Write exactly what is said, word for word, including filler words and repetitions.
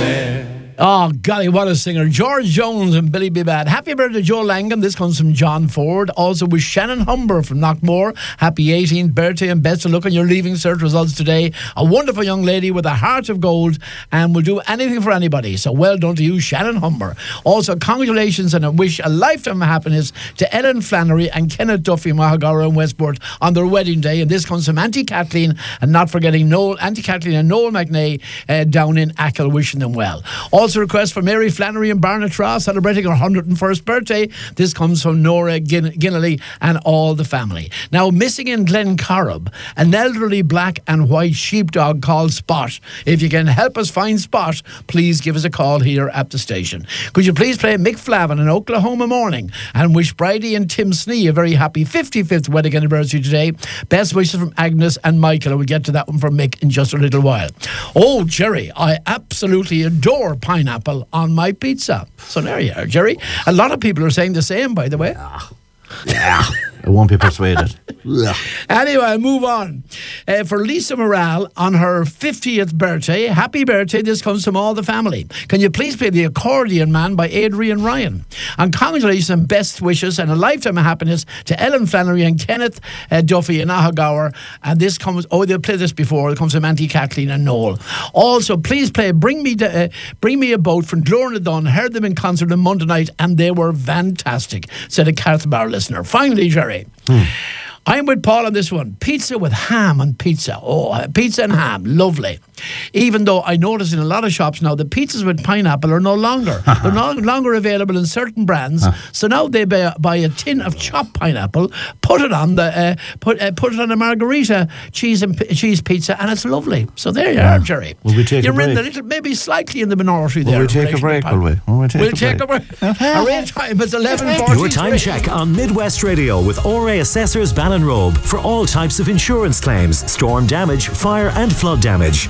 there. Oh, golly, what a singer. George Jones and Billy B. Bad. Happy birthday, Joe Langham. This comes from John Ford. Also with Shannon Humber from Knockmore. Happy eighteenth birthday and best of luck on your Leaving Cert results today. A wonderful young lady with a heart of gold and will do anything for anybody. So well done to you, Shannon Humber. Also, congratulations and I wish a lifetime of happiness to Ellen Flannery and Kenneth Duffy, Mahagara and Westport on their wedding day. And this comes from Auntie Kathleen and not forgetting Noel, Auntie Kathleen and Noel McNay uh, down in Achill, wishing them well. Also, a request for Mary Flannery in Barnatraw celebrating her one hundred and first birthday. This comes from Nora Gin- Ginnelly and all the family. Now, missing in Glencorrib, an elderly black and white sheepdog called Spot. If you can help us find Spot, please give us a call here at the station. Could you please play Mick Flavin in Oklahoma Morning and wish Bridie and Tim Snee a very happy fifty-fifth wedding anniversary today. Best wishes from Agnes and Michael. I will get to that one from Mick in just a little while. Oh, Jerry, I absolutely adore pineapple on my pizza. So there you are, Jerry. A lot of people are saying the same, by the way. Yeah, I won't be persuaded. Anyway, move on. Uh, for Lisa Morale on her fiftieth birthday, happy birthday. This comes from all the family. Can you please play The Accordion Man by Adrian Ryan? And congratulations and best wishes and a lifetime of happiness to Ellen Flannery and Kenneth uh, Duffy in Ahagauer. And this comes, oh, they've played this before. It comes from Auntie Kathleen and Noel. Also, please play Bring Me to, uh, Bring Me a Boat from Glornadon. Heard them in concert on Monday night and they were fantastic, said a Carthbar listener. Finally, Jerry. Hmm. I'm with Paul on this one. Pizza with ham on pizza. Oh, uh, pizza and ham. Lovely. Even though I notice in a lot of shops now the pizzas with pineapple are no longer. They're no longer available in certain brands. So now they buy, buy a tin of chopped pineapple, put it on the uh, put uh, put it on a margarita cheese and p- cheese pizza, and it's lovely. So there you yeah. are, Jerry. Will we take You're a break? in the little, maybe slightly in the minority there. Will we take a break, will we? Will we take we'll a take break? a break. Our real time is eleven forty. Your time check on Midwest Radio with O R A Assessors Ballinrobe for all types of insurance claims, storm damage, fire and flood damage.